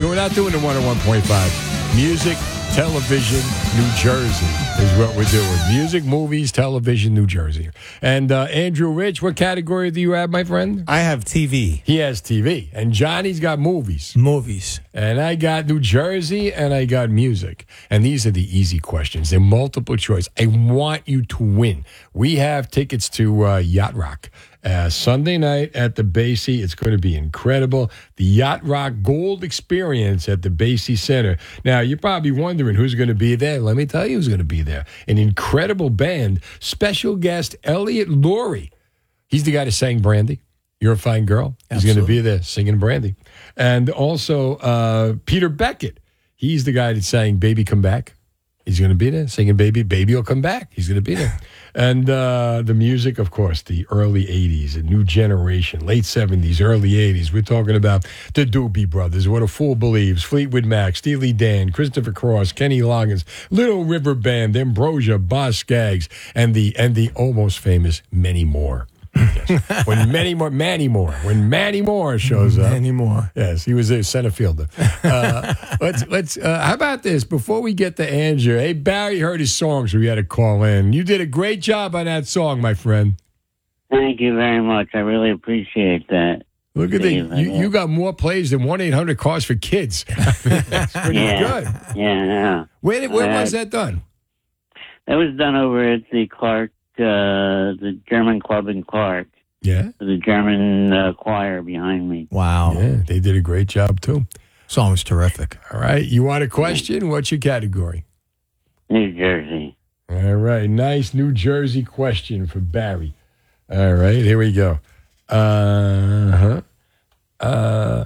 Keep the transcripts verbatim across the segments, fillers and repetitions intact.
we're not doing the one oh one point five. Music, television, New Jersey is what we're doing. Music, movies, television, New Jersey. And uh, Andrew Rich, what category do you have, my friend? I have T V. He has T V. And Johnny's got movies. Movies. And I got New Jersey, and I got music. And these are the easy questions. They're multiple choice. I want you to win. We have tickets to uh, Yacht Rock. Uh, Sunday night at the Basie. It's going to be incredible. The Yacht Rock Gold Experience at the Basie Center. Now, you're probably wondering who's going to be there. Let me tell you who's going to be there. An incredible band. Special guest Elliot Laurie. He's the guy that sang Brandy. You're a Fine Girl. He's going to be there singing Brandy. And also uh, Peter Beckett. He's the guy that sang Baby Come Back. He's going to be there singing Baby. Baby will come back. He's going to be there. And uh, the music, of course, the early eighties, a new generation, late seventies, early eighties. We're talking about the Doobie Brothers, What a Fool Believes, Fleetwood Mac, Steely Dan, Christopher Cross, Kenny Loggins, Little River Band, Ambrosia, Boz Scaggs, and the, and the almost famous Many More. Yes. When Manny Moore, Manny Moore, when Manny Moore shows up, Manny Moore. Yes, he was a center fielder. Uh, let's let's. Uh, how about this? Before we get to Andrew, hey Barry heard his song, so we had to call in. You did a great job on that song, my friend. Thank you very much. I really appreciate that. Look at the you, you got more plays than one eight hundred Cars for Kids. That's pretty yeah. good. Yeah, yeah. Where did, where uh, was that done? That was done over at the Clark. Uh, the German club in Clark. Yeah. The German uh, choir behind me. Wow. Yeah, they did a great job, too. Song was terrific. All right. You want a question? What's your category? New Jersey. All right. Nice New Jersey question for Barry. All right. Here we go. Uh-huh. Uh,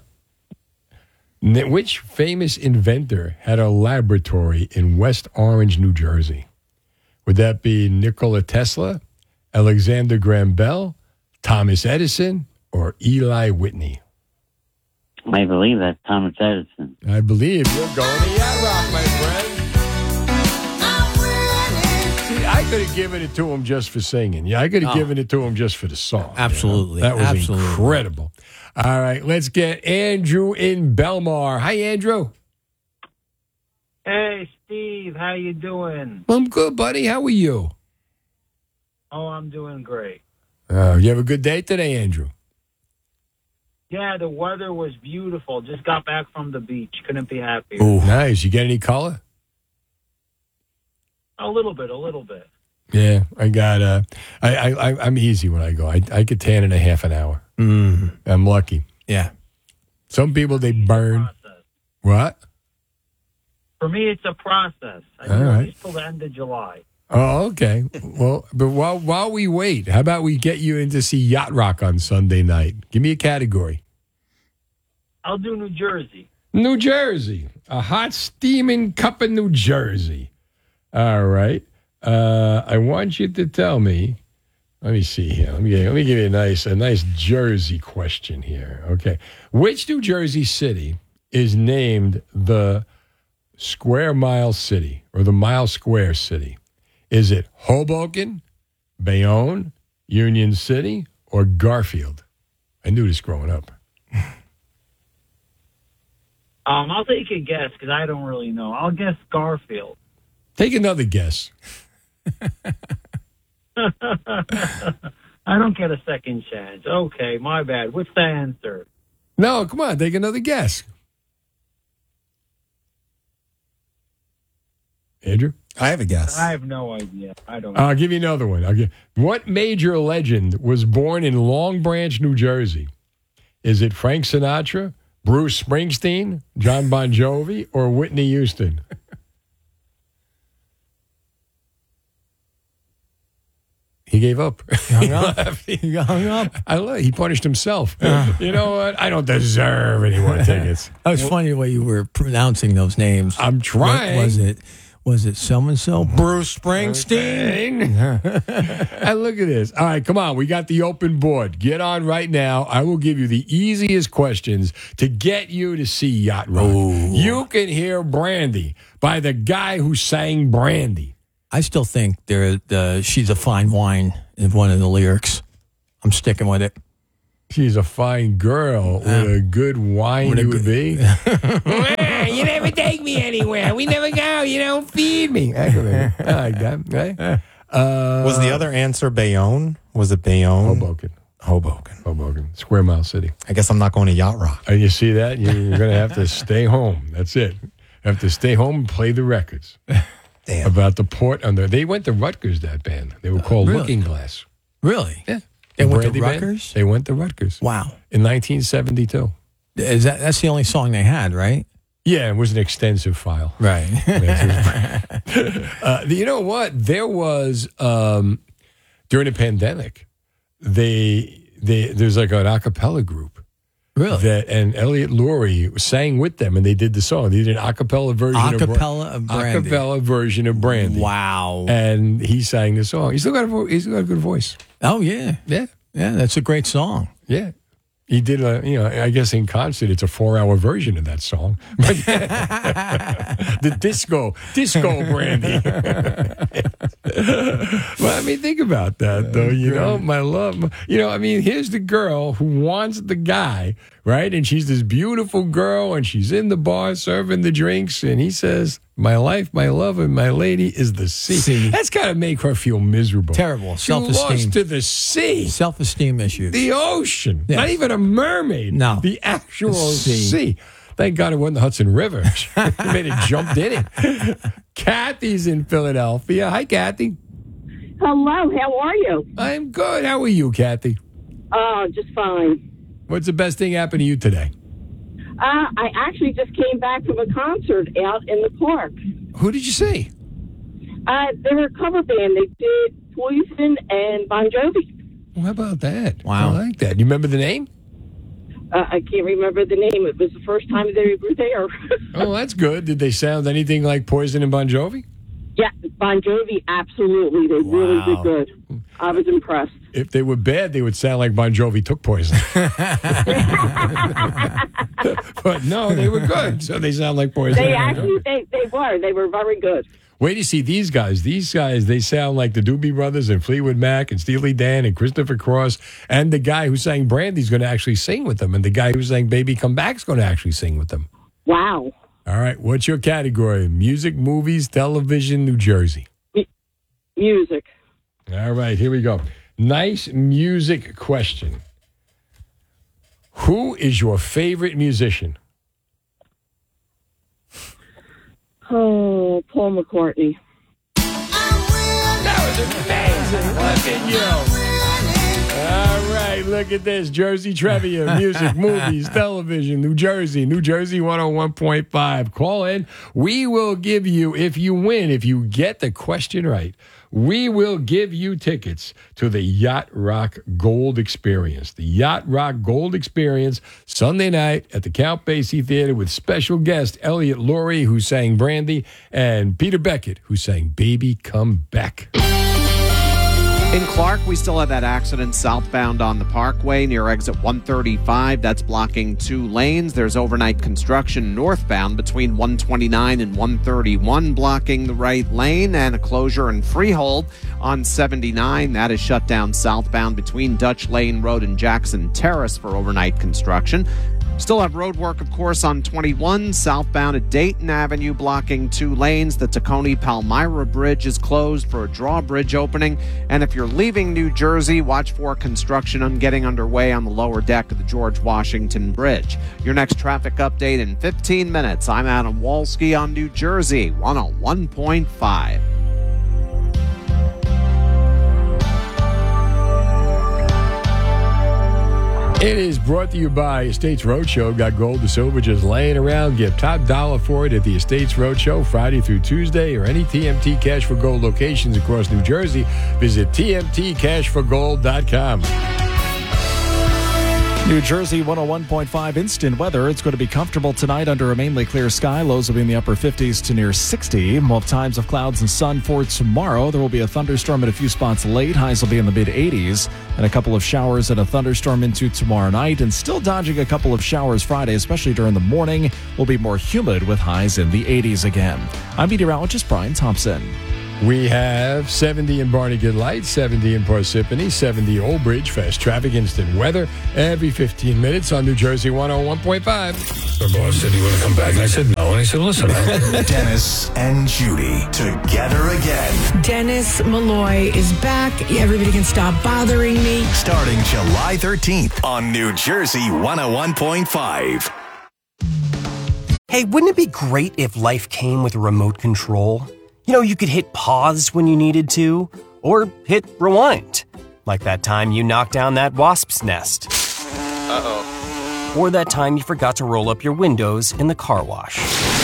which famous inventor had a laboratory in West Orange, New Jersey? Would that be Nikola Tesla, Alexander Graham Bell, Thomas Edison, or Eli Whitney? I believe that's Thomas Edison. I believe you're going to Yacht Rock, my friend. See, I could have given it to him just for singing. Yeah, I could have Oh. given it to him just for the song. Absolutely. You know? That was Absolutely. incredible. All right, let's get Andrew in Belmar. Hi, Andrew. Hey, Steve, how you doing? I'm good, buddy. How are you? Oh, I'm doing great. Uh, you have a good day today, Andrew? Yeah, the weather was beautiful. Just got back from the beach. Couldn't be happier. Oh, nice. You get any color? A little bit, a little bit. Yeah, I got. Uh, I, I, I, I'm easy when I go. I, I could tan in a half an hour. Mm. I'm lucky. Yeah. Some people they burn. Process. What? For me, it's a process. I All do right. at least till the end of July. Oh, okay. Well, but while while we wait, how about we get you in to see Yacht Rock on Sunday night? Give me a category. I'll do New Jersey. New Jersey, a hot steaming cup of New Jersey. All right. Uh, I want you to tell me. Let me see here. Let me let me give you a nice a nice Jersey question here. Okay, which New Jersey city is named the Square Mile City or the Mile Square City? Is it Hoboken, Bayonne, Union City, or Garfield? I knew this growing up. Um, I'll take a guess because I don't really know. I'll guess Garfield. Take another guess. I don't get a second chance. Okay, my bad. What's the answer? No, come on, take another guess. Andrew? I have a guess. I have no idea. I don't. I'll give you another one. I'll give, what major legend was born in Long Branch, New Jersey? Is it Frank Sinatra, Bruce Springsteen, John Bon Jovi, or Whitney Houston? He gave up. He hung up. He hung up. I love, he punished himself. You know what? I don't deserve any more tickets. That was funny the way you were pronouncing those names. I'm trying. What was it? Was it so and so? Bruce Springsteen. And look at this. All right, come on. We got the open board. Get on right now. I will give you the easiest questions to get you to see Yacht Rock. Ooh. You can hear Brandy by the guy who sang Brandy. I still think there. The she's a fine wine in one of the lyrics. I'm sticking with it. She's a fine girl. What a good wine What a you would good- be. Well, you never take me anywhere. We never go. You don't feed me. I like that. Right? Uh, Was the other answer Bayonne? Was it Bayonne? Hoboken. Hoboken. Hoboken. Square Mile City. I guess I'm not going to Yacht Rock. And you see that? You're going to have to stay home. That's it. Have to stay home and play the records. Damn. About the port on the. They went to Rutgers, that band. They were called really? Looking Glass. Really? Yeah. They The went to Brandy band, Rutgers? They went to Rutgers. Wow. In nineteen seventy-two. Is that that's the only song they had, right? Yeah, it was an extensive file. Right. uh, you know what? There was um, during the pandemic, they they there's like an a cappella group really? that, and Elliot Lurie sang with them, and they did the song. They did an a cappella version, A of Bra- cappella of Brandy. a cappella version of Brandy. Wow. And he sang the song. He's still got a vo- he's still got a good voice. Oh yeah. Yeah, Yeah, that's a great song. yeah. He did a, you know, I guess in concert it's a four-hour version of that song. But the disco, disco Brandy. Well, I mean, think about that, though. You know, my love. You know, I mean, here's the girl who wants the guy, right? And she's this beautiful girl, and she's in the bar serving the drinks, and he says, "My life, my love, and my lady is the sea." Sea. That's got to make her feel miserable. Terrible. She lost Self-esteem. to the sea. Self-esteem issues. The ocean. Yes. Not even a mermaid. No. The actual The sea. sea. Thank God it wasn't the Hudson River. It made it jumped in it. Kathy's in Philadelphia. Hi, Kathy. Hello, how are you? I'm good. How are you, Kathy? Oh, just fine. What's the best thing happened to you today? Uh, I actually just came back from a concert out in the park. Who did you see? Uh, they were a cover band. They did Poison and Bon Jovi. Well, how about that? Wow. I like that. You remember the name? Uh, I can't remember the name. It was the first time they were there. Oh, that's good. Did they sound anything like Poison and Bon Jovi? Yeah, Bon Jovi, absolutely. They really Wow. did good. I was impressed. If they were bad, they would sound like Bon Jovi took poison. But no, they were good. So they sound like Poison. They actually, they, they were. They were very good. Wait to see these guys. These guys, they sound like the Doobie Brothers and Fleetwood Mac and Steely Dan and Christopher Cross. And the guy who sang Brandy's going to actually sing with them. And the guy who sang Baby Come Back's going to actually sing with them. Wow. All right. What's your category? Music, movies, television, New Jersey. Music. All right. Here we go. Nice music question. Who is your favorite musician? Oh, Paul McCartney. That was amazing. Look at you. All right, look at this. Jersey trivia, music, movies, television, New Jersey, New Jersey one oh one point five. Call in. We will give you, if you win, if you get the question right, we will give you tickets to the Yacht Rock Gold Experience. The Yacht Rock Gold Experience, Sunday night at the Count Basie Theater with special guest Elliot Lurie, who sang Brandy, and Peter Beckett, who sang Baby Come Back. In Clark, we still have that accident southbound on the Parkway near exit one thirty-five. That's blocking two lanes. There's overnight construction northbound between one twenty-nine and one thirty-one, blocking the right lane, and a closure in Freehold on seventy-nine. That is shut down southbound between Dutch Lane Road and Jackson Terrace for overnight construction. Still have road work, of course, on twenty-one, southbound at Dayton Avenue, blocking two lanes. The Tacony-Palmyra Bridge is closed for a drawbridge opening. And if you're leaving New Jersey, watch for construction on getting underway on the lower deck of the George Washington Bridge. Your next traffic update in fifteen minutes. I'm Adam Walski on New Jersey one oh one point five. It is brought to you by Estates Roadshow. Got gold to silver just laying around. Get top dollar for it at the Estates Roadshow Friday through Tuesday or any T M T Cash for Gold locations across New Jersey. Visit T M T cash for gold dot com. New Jersey one oh one point five instant weather. It's going to be comfortable tonight under a mainly clear sky. Lows will be in the upper fifties to near sixty. We'll have times of clouds and sun for tomorrow. There will be a thunderstorm at a few spots late. Highs will be in the mid eighties. And a couple of showers and a thunderstorm into tomorrow night. And still dodging a couple of showers Friday, especially during the morning. Will be more humid with highs in the eighties again. I'm meteorologist Brian Thompson. We have seventy in Barnegat Light, seventy in Parsippany, seventy Old Bridge, fast traffic, instant weather every fifteen minutes on New Jersey one oh one point five. My boss said, you want to come back? And I said, no. And he said, listen. I- Dennis and Judy together again. Dennis Malloy is back. Everybody can stop bothering me. Starting July thirteenth on New Jersey one oh one point five. Hey, wouldn't it be great if life came with a remote control? You know, you could hit pause when you needed to, or hit rewind. Like that time you knocked down that wasp's nest. Uh-oh. Or that time you forgot to roll up your windows in the car wash.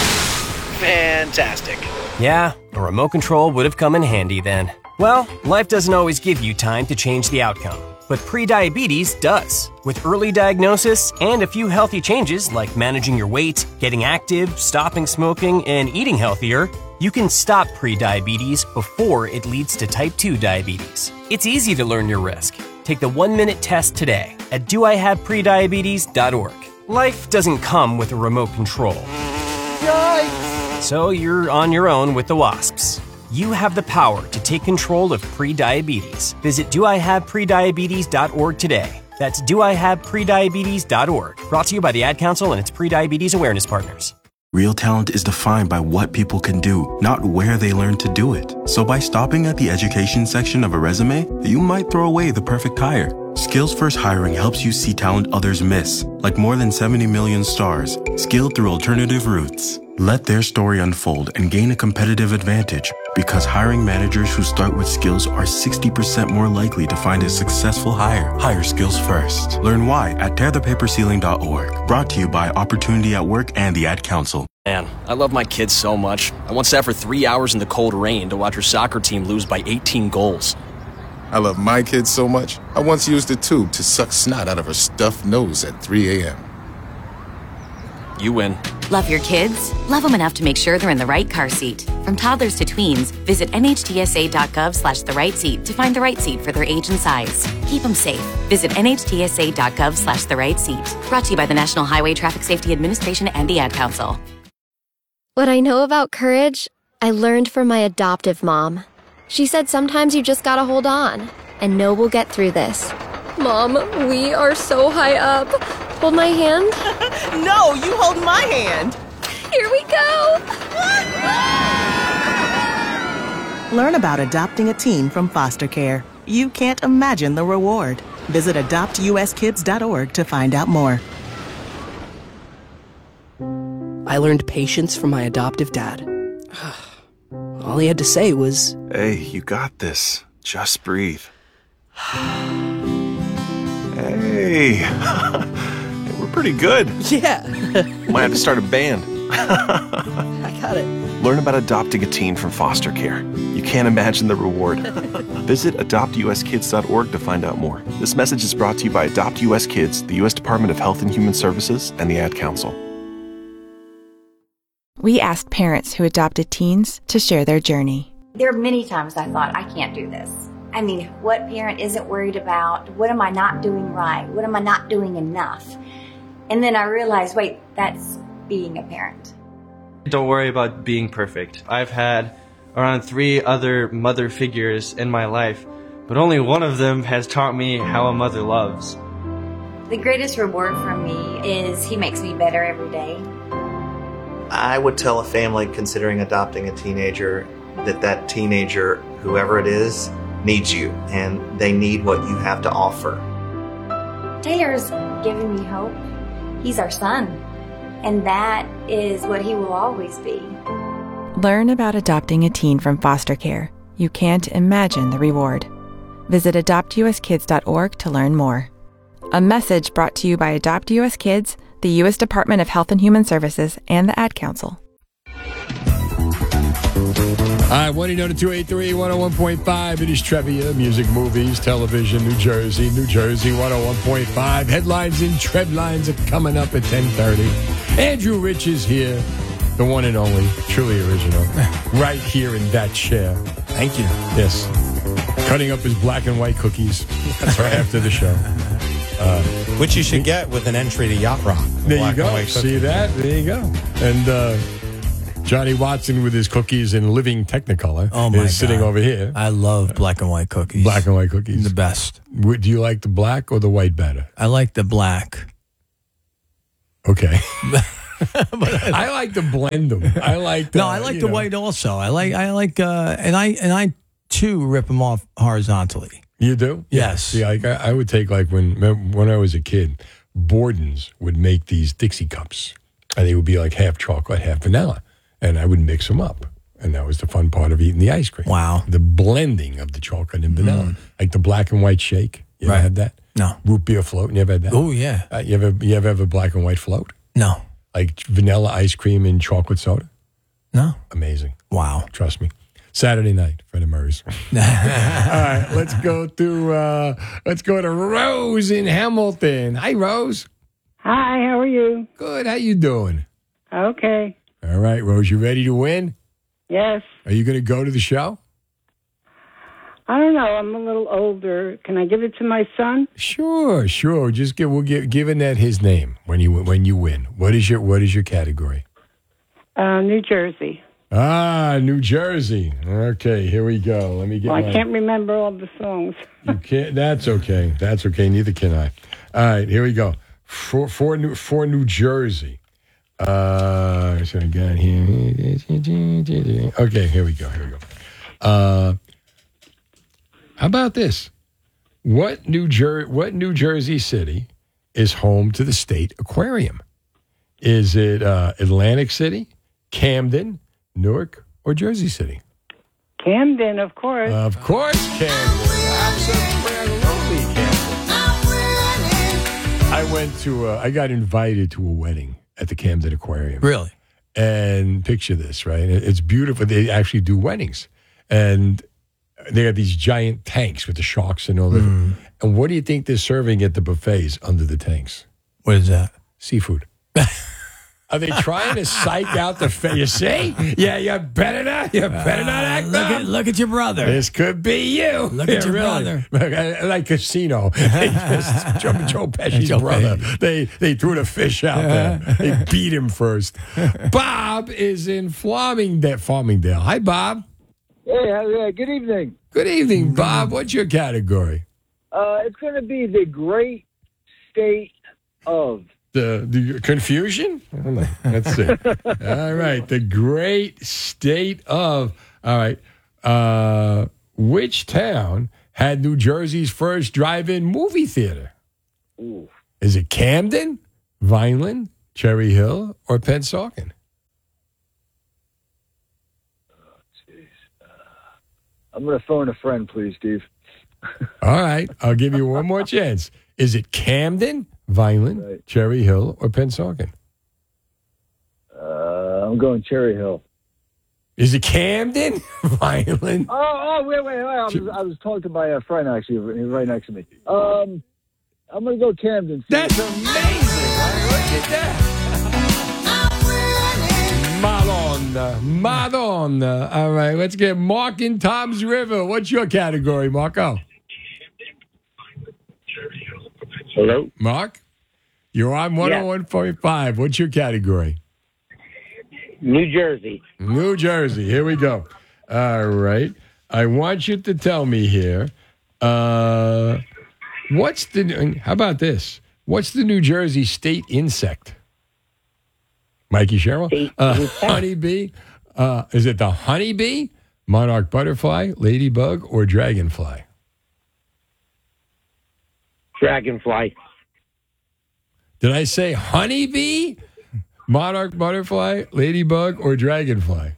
Fantastic. Yeah, a remote control would have come in handy then. Well, life doesn't always give you time to change the outcome, but prediabetes does. With early diagnosis and a few healthy changes like managing your weight, getting active, stopping smoking, and eating healthier, you can stop prediabetes before it leads to type two diabetes. It's easy to learn your risk. Take the one-minute test today at do I have prediabetes dot org. Life doesn't come with a remote control. Yikes! So you're on your own with the wasps. You have the power to take control of prediabetes. Visit do I have prediabetes dot org today. That's do I have prediabetes dot org. Brought to you by the Ad Council and its prediabetes awareness partners. Real talent is defined by what people can do, not where they learn to do it. So by stopping at the education section of a resume, you might throw away the perfect hire. Skills First Hiring helps you see talent others miss, like more than seventy million stars, skilled through alternative routes. Let their story unfold and gain a competitive advantage, because hiring managers who start with skills are sixty percent more likely to find a successful hire. Hire skills first. Learn why at tear the paper ceiling dot org. Brought to you by Opportunity at Work and the Ad Council. Man, I love my kids so much. I once sat for three hours in the cold rain to watch her soccer team lose by eighteen goals. I love my kids so much, I once used a tube to suck snot out of her stuffed nose at three a.m. You win. Love your kids? Love them enough to make sure they're in the right car seat. From toddlers to tweens, visit N H T S A dot gov slash the right seat to find the right seat for their age and size. Keep them safe. Visit N H T S A dot gov slash the right seat. Brought to you by the National Highway Traffic Safety Administration and the Ad Council. What I know about courage, I learned from my adoptive mom. She said sometimes you just gotta hold on and know we'll get through this. Mom, we are so high up. Hold my hand. No, you hold my hand. Here we go. Learn about adopting a teen from foster care. You can't imagine the reward. Visit adopt U S kids dot org to find out more. I learned patience from my adoptive dad. All he had to say was, "Hey, you got this. Just breathe." Hey, we're pretty good. Yeah. Might have to start a band. I got it. Learn about adopting a teen from foster care. You can't imagine the reward. Visit adopt U S kids dot org to find out more. This message is brought to you by Adopt U S Kids, the U S Department of Health and Human Services, and the Ad Council. We asked parents who adopted teens to share their journey. There are many times I thought, I can't do this. I mean, what parent isn't worried about? What am I not doing right? What am I not doing enough? And then I realized, wait, that's being a parent. Don't worry about being perfect. I've had around three other mother figures in my life, but only one of them has taught me how a mother loves. The greatest reward for me is he makes me better every day. I would tell a family considering adopting a teenager that that teenager, whoever it is, needs you, and they need what you have to offer. Taylor's giving me hope. He's our son, and that is what he will always be. Learn about adopting a teen from foster care. You can't imagine the reward. Visit adopt U S kids dot org to learn more. A message brought to you by Adopt U S Kids, the U S Department of Health and Human Services, and the Ad Council. All right, one eight hundred two eight three one oh one point five. It is Trivia, music, movies, television, New Jersey, New Jersey one oh one point five. Headlines and tread lines are coming up at ten thirty. Andrew Rich is here, the one and only, truly original, right here in that chair. Thank you. Yes. Cutting up his black and white cookies. That's right after the show. Uh, Which you should get with an entry to Yacht Rock. There you go. See that? There you go. And uh, Johnny Watson with his cookies in living Technicolor Oh my is sitting God. over here. I love black and white cookies. Black and white cookies. The best. Would- Do you like the black or the white better? I like the black. Okay. I like to blend them. I like. The, No, I like you the know. white also. I like I like uh and I and I too rip them off horizontally. You do? Yes. See, like I, I would take like when when I was a kid, Borden's would make these Dixie cups, and they would be like half chocolate, half vanilla, and I would mix them up, and that was the fun part of eating the ice cream. Wow. The blending of the chocolate and vanilla, Mm. like the black and white shake. You ever Right. had that? No. Root beer float. You ever had that? Oh yeah. Uh, you ever you ever have a black and white float? No. Like vanilla ice cream and chocolate soda? No. Amazing. Wow. Trust me. Saturday night, Fred and Murray's. All right, let's go to uh, let's go to Rose in Hamilton. Hi, Rose. Hi, how are you? Good. How you doing? Okay. All right, Rose. You ready to win? Yes. Are you going to go to the show? I don't know. I'm a little older. Can I give it to my son? Sure, sure. Just give we'll give give Annette his name when you when you win. What is your what is your category? Uh, New Jersey. Ah, New Jersey. Okay, here we go. Let me get. Well, my, I can't remember all the songs. You can't. That's okay. That's okay. Neither can I. All right, here we go. For for New for New Jersey. Uh, so I got here. Okay, here we go. Here we go. Uh, how about this? What New Jer- What New Jersey city is home to the State Aquarium? Is it uh, Atlantic City, Camden, Newark, or Jersey City? Camden, of course. Of course, Camden. Absolutely, Camden. I went to, uh, I got invited to a wedding at the Camden Aquarium. Really? And picture this, right? It's beautiful. They actually do weddings. And they got these giant tanks with the sharks and all that. Mm. And what do you think they're serving at the buffets under the tanks? What is that? Seafood. Are they trying to psych out the face? You see? Yeah, you better not. You better not act look up. at look at your brother. This could be you. Look at your really. brother. Like Casino. They just, Joe, Joe Pesci's Joe brother. Pesci. They they threw the fish out there. They beat him first. Bob is in Farmingdale. Farmingdale. Hi, Bob. Hey, uh, good evening. Good evening, Bob. What's your category? Uh, it's going to be the great state of. The, the confusion? I don't know. Let's see. All right. The great state of. All right. Uh, which town had New Jersey's first drive-in movie theater? Ooh. Is it Camden, Vineland, Cherry Hill, or Pennsauken? I'm going to phone a friend, please, Steve. All right. I'll give you one more chance. Is it Camden, Vineland, right. Cherry Hill, or Pennsauken? Uh, I'm going Cherry Hill. Is it Camden, Vineland? Oh, oh, wait, wait, wait. I was, I was talking to my uh, friend, actually, right next to me. Um, I'm going to go Camden. That's amazing. Look at that. Madonna, Madonna. All right, let's get Mark in Tom's River. What's your category, Marco? Hello? Mark? You're on one oh one point five. What's your category? New Jersey. New Jersey. Here we go. All right. I want you to tell me here. Uh, what's the, how about this? What's the New Jersey state insect? Mikey Sherrill? Uh, honeybee? Uh, is it the honeybee, monarch butterfly, ladybug, or dragonfly? Dragonfly. Did I say honeybee, monarch butterfly, ladybug, or dragonfly?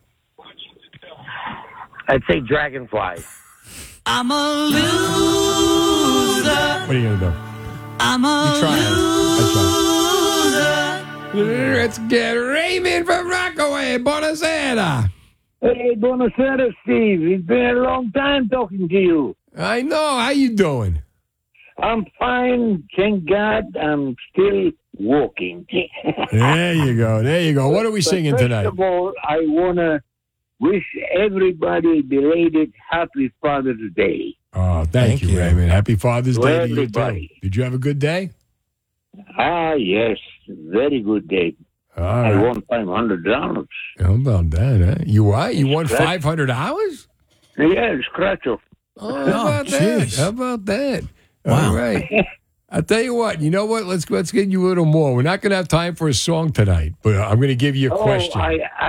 I'd say dragonfly. I'm a loser. What are you going to do? I'm a You try it. loser. Let's get Raymond from Rockaway. Buonasera. Hey, buonasera, Steve. It's been a long time talking to you. I know. How you doing? I'm fine. Thank God I'm still walking. There you go. There you go. What are we singing First tonight? First of all, I want to wish everybody belated Happy Father's Day. Oh, thank, you, you, Raymond. Happy Father's To Day everybody. to you, too. Did you have a good day? Ah, yes. Very good day. All I right. won five hundred dollars. How about that, huh? You what? You won five hundred dollars? Yeah, scratch off. Oh, how about that? How about that? All right. I'll tell you what. You know what? Let's let's get you a little more. We're not going to have time for a song tonight, but I'm going to give you a Oh, question. I, I